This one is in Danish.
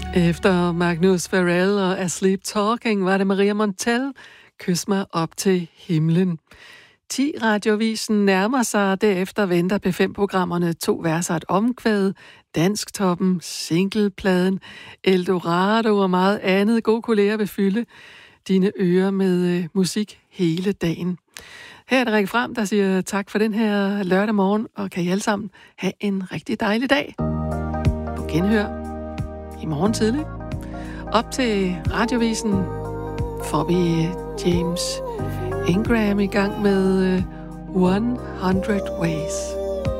Efter Magnus Farrell og Asleep Talking var det Maria Montell, Kys mig op til himlen. 10 Radiovisen nærmer sig, derefter venter P5-programmerne 2 verser et omkvæd, Dansktoppen, Singlepladen, Eldorado og meget andet. Gode kolleger vil fylde dine ører med musik hele dagen. Her er det Rikke Fram, der siger tak for den her lørdag morgen, og kan I alle sammen have en rigtig dejlig dag. På genhør i morgen tidlig. Op til Radiovisen får vi James Ingram i gang med 100 Ways.